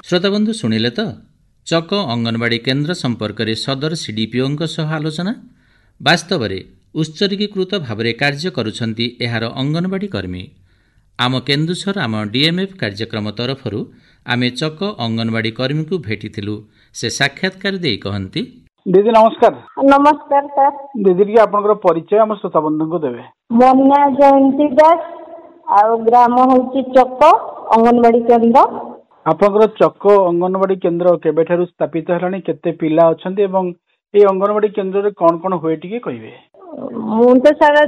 श्रोताबंधु शुणिले तो चक अंगनवाड़ी केन्द्र संपर्क में सदर सीडीपीओ सह आलोचना। वास्तव में उत्सर्गीकृत भाव में कार्य करुछंती एहार अंगनवाड़ी कर्मी। आम केन्दुझर आम डीएमएफ कार्यक्रम तरफ आमे चक अंगनवाड़ी कर्मी को भेटिथिलु। से साक्षात्कार दे कहती, दीदी नमस्कार। नमस्कार सर। दीदी टी आपनकर परिचय हम श्रोता बंधु को देबे। मो ना जयंती दास आ ग्राम होची चक अंगनवाड़ी केन्द्र। आपनकर चक अंगनवाड़ी केन्द्र केबेठारु स्थापित हेलानी, केते पिला अछंती एवं ए अंगनवाड़ी केन्द्र रे कोन कोन होय टिके कहिबे। मु तो सारा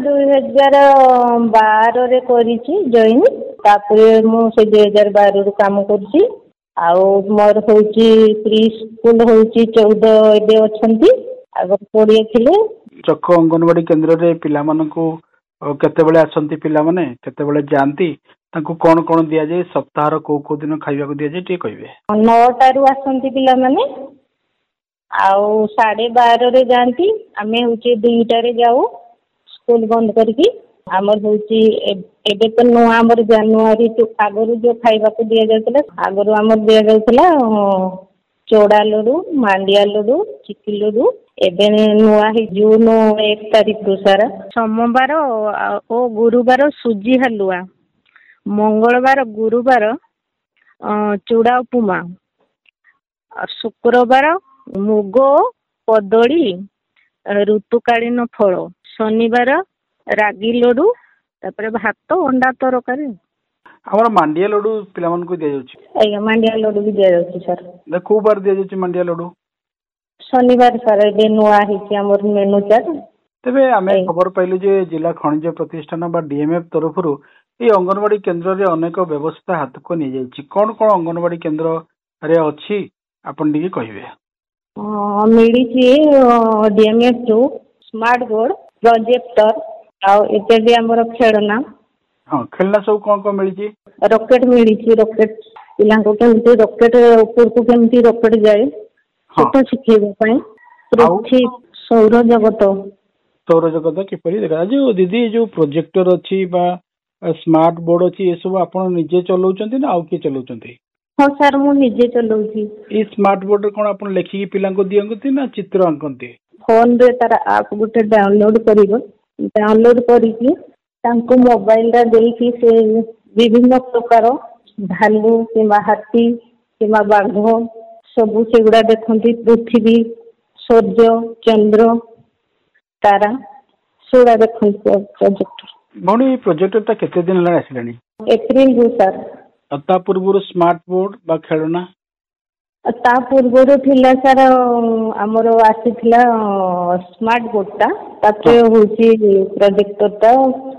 2012 रे करिछि जॉइन, तापरे मु से 2012 रो काम करछि। आउ मोर होची प्री स्कूल होची 14 एबे अछंती, आगर 20 थिले। चक अंगनवाड़ी केन्द्र रे पिला मानकू केते बेले आछंती, पिला माने केते बेले जानती, तांको कोन कोन दिया जाय, सप्ताह रो को दिन खाइबा को दिया जाय टे कहिबे। 9 रु आछंती पिला माने, आउ 12:30 रे जानती। आमे होची 2 रे जाऊ स्कूल बंद करके। आमर होची एबे तो नुआ आमर जनवरी तो आगरु जो खाइबा को दिया जायतला, आगरु आमर दिया जायतला चोड़ा लड्डू, मांडिया लड्डू, चिकी लड्डू। एबे नुआ ही जून 1 तारीख रु सारा सोमवार ओ गुरुवार सुजी हलुआ, मंगलवार गुरुवार चूड़ा उपमा, शुक्रवार मुग कदली ऋतुकालीन फल, शनिवार रागी लड्डू, तापरे भात अंडा तरकारी। हमर मांडिया लड्डू पिला मन को दिया जाउची। आज्ञा मांडिया लड्डू भी दिया जाउची सर। देखो बार दिया जाउची मांडिया लड्डू शनिवार सर एबे नुआ हिची हमर मेनू चार्ट। तबे आमे खबर पाइलु जे जिला खनिज प्रतिष्ठान बा डीएमएफ तरफरु ए अंगनवाड़ी केन्द्र रे अनेक व्यवस्था हाथ को नि जाइछि। कोन कोन अंगनवाड़ी केन्द्र रे अछि आपन दिके कहिबे। मिली डीएमएफ जो स्मार्ट बोर्ड, प्रोजेक्टर आउ इत्यादि हमर खेलना। हां, खेलना सब कोन कोन मिली छी। रॉकेट मिली छी, रॉकेट पिलां को केमती रॉकेट ऊपर को केमती रॉकेट जाए सेटा शिखेबा पई। पृथ्वी सौर जगत किपरि देखा जो दीदी जो प्रोजेक्टर अछि बा स्मार्ट बोर्ड अछि, ए सब आपण निजे चलाउचंती ना आउ के चलाउचंती। हां सर मु निजे चलाउची। ई स्मार्ट बोर्ड रे कोन आपण लेखि पिलां को दियंगती ना चित्र अंकंती। फोन रे तार ऐप गुटे डाउनलोड करिवो, डाउनलोड करिकी तांको मोबाइल रा देकी से विभिन्न प्रकार भालू किंबा हाथी किंबा बाघ सबू सेगुड़ा देखती। पृथ्वी सूर्य चंद्र तारा सेगुड़ा देखती प्रोजेक्टर। मणि प्रोजेक्टर ता केते दिन ला आसिलानी। एप्रिल रु सर। ता पूर्व स्मार्ट बोर्ड बा खेलना ता पूर्व थिला सर हमर आसीथिला स्मार्ट बोर्ड ता, ताते होची प्रोजेक्टर ता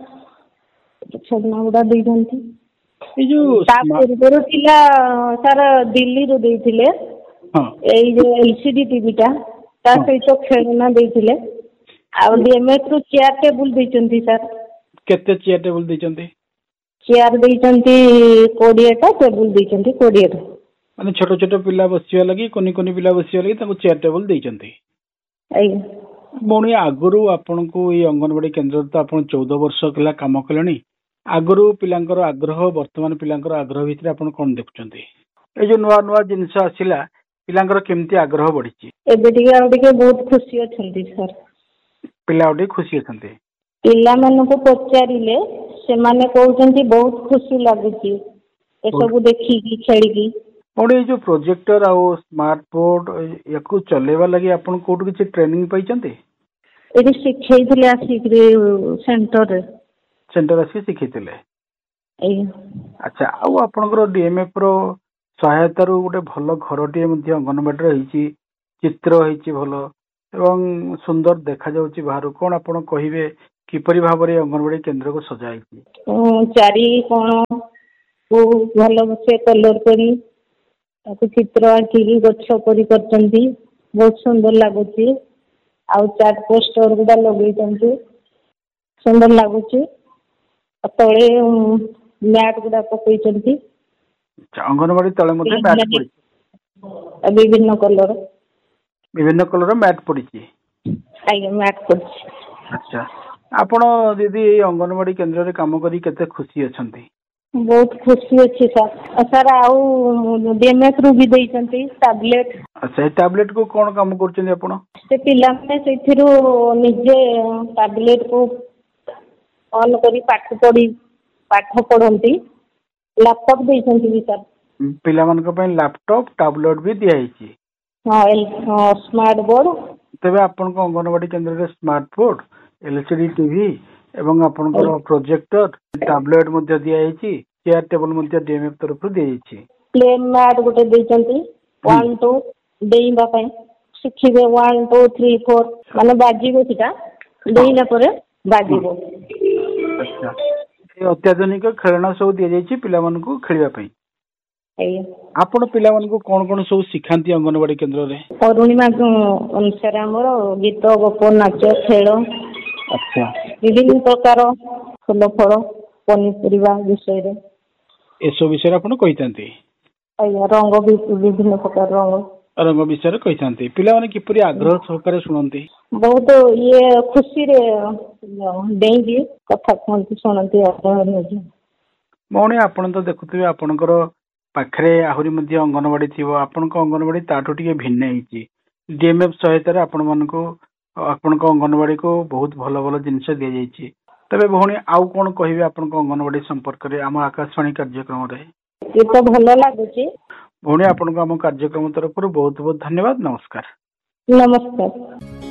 छडना गुडा देई दंती। ए जो ता पूर्व थिला सर दिल्ली रो देइथिले। हां, एई जो एलसीडी टीवी ता ता सहित खेलना देइथिले। आ डीएमएफ रो चेयर टेबल देइचंती सर। केते चेयर टेबल देइचंती। चेयर देइचंती 20 टा, टेबल देइचंती 20 टा। माने छोटो छोटो पिला बसिया लगी, कोनी कोनी पिला बसिया लगी ताको चेयर टेबल देइचंती। मोनी आगुरु आपन को ई अंगनवाड़ी केन्द्र तो आपन 14 वर्ष कला काम कलेनी। आगुरु पिलांकर आग्रह वर्तमान पिलांकर आग्रह भितर आपन कोन देखुचंती। ए जो नुवा नुवा जिंस आसिला पिलांकर केमती आग्रह बढ़िची। एबे टिके बहुत खुशी अछंती सर। पिला ओडी खुशी अछंती। पिला मन को पचारिले से माने कहउचंती बहुत खुशी लागुची ए सब देखि की खेली की। और ये जो प्रोजेक्टर और स्मार्ट बोर्ड याकू चलेवा लगी आपन कोड किछि ट्रेनिंग पाइचंती। एडी सिखैथिले आसीकरे सेंटर आसी सिखैथिले। अच्छा, आ आपनकर डीएमएफ रो सहायता रो गोटे भलो घरटी मध्ये अंगनवाड़ी रहिछि, चित्र हिछि भलो एवं सुंदर देखा जाउछि बाहर। कोन आपन कहिबे किपरि भाबरे अंगनवाड़ी केन्द्र को सजाइछि। चारि कोन को भलो से कलर करी ताकि चित्र आंकी गच्छ परी करचंती, बहुत सुंदर लागुची। आउ चार्ट पोस्टर गुडा लगेइचंती, सुंदर लागुची। तळे मैट गुडा पकइचंती। अंगनवाड़ी तळे मध्ये मैट पड़ी, विभिन्न कलर मैट पड़ी। आइ मैट पड़ी। अच्छा, आपण दीदी अंगनवाड़ी केन्द्र रे काम करी केते खुशी अछंती। बहुत खुशी अच्छी सर सर आउ डीएमएस रू भी देइचंती टैबलेट। अच्छा टैबलेट को कौन काम करछन आपण? से पिला माने सेथिरु निजे टैबलेट को ऑन करी पाठ पढ़ंती लैपटॉप देइचंती भी सर। पिला मन को पय लैपटॉप टैबलेट भी दिया हिची। हां स्मार्ट बोर्ड। तबे आपण को अंगनवाड़ी केंद्र रे स्मार्ट बोर्ड एलसीडी टीवी एवं आपनकर प्रोजेक्टर टैबलेट मध्ये दिया हिची चेयर टेबल मध्ये डीएमएफ तरफ दिया हिची। प्ले मैट गोटे देइचंती 1 2 देइबा पय शिखिबे 1 2 3 4 माने बाजीबो सिटा देइला परे बाजीबो। अच्छा ए अत्याधुनिक खेलना सब दिया जाइछि पिला मन को खेलिबा पय। आपण पिला मन को कोन कोन सब सिखांती अंगनवाड़ी केंद्र रे? अरुणिमा अनुसार हमर गीत गप नाच खेल। अच्छा विभिन्न प्रकार फूल फल पनीपरिया विषय रे एसो विषय आपण कहितांती। रंग भी विभिन्न प्रकार रंग विषय कहितांती। पिला माने किपरि आग्रह सहकारे सुनंती? बहुत ये खुशी रे देंगी कथा कोनती सुनंती आग्रह। मौनी आपण तो देखुथिबे आपणकर पाखरे आहुरी मध्ये अंगनवाड़ी थिबो आपणक अंगनवाड़ी ताठो टिके भिन्न हिची डीएमएफ सहायता रे आपण मानको आपणक अंगनवाड़ी को बहुत भलो भलो जिंस दिया जाइछि। तबे भौणी आउ कोन कहिबे आपणक अंगनवाड़ी संपर्क रे हम आकाशवाणी कार्यक्रम रे? ये तो भलो लागुची भौणी आपणक हम कार्यक्रम तरफ बहुत बहुत धन्यवाद। नमस्कार। नमस्कार।